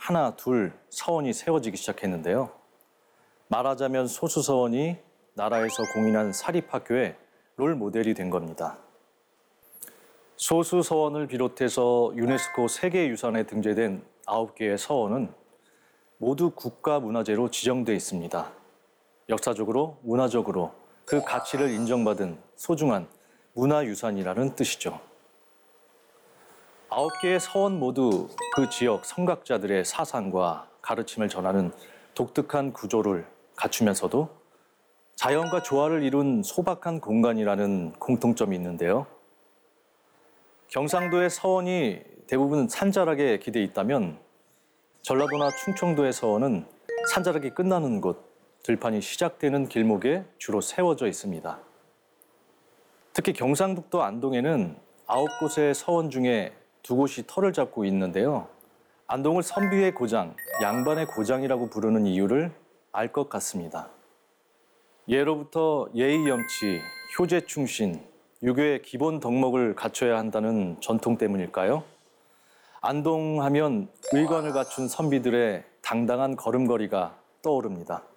하나, 둘 서원이 세워지기 시작했는데요. 말하자면 소수서원이 나라에서 공인한 사립학교의 롤 모델이 된 겁니다. 소수서원을 비롯해서 유네스코 세계유산에 등재된 9개의 서원은 모두 국가문화재로 지정돼 있습니다. 역사적으로, 문화적으로 그 가치를 인정받은 소중한 문화유산이라는 뜻이죠. 9개의 서원 모두 그 지역 성각자들의 사상과 가르침을 전하는 독특한 구조를 갖추면서도 자연과 조화를 이룬 소박한 공간이라는 공통점이 있는데요. 경상도의 서원이 대부분 산자락에 기대 있다면 전라도나 충청도의 서원은 산자락이 끝나는 곳, 들판이 시작되는 길목에 주로 세워져 있습니다. 특히 경상북도 안동에는 9곳의 서원 중에 2곳이 터를 잡고 있는데요. 안동을 선비의 고장, 양반의 고장이라고 부르는 이유를 알 것 같습니다. 예로부터 예의 염치, 효제 충신, 유교의 기본 덕목을 갖춰야 한다는 전통 때문일까요? 안동하면 의관을 갖춘 선비들의 당당한 걸음걸이가 떠오릅니다.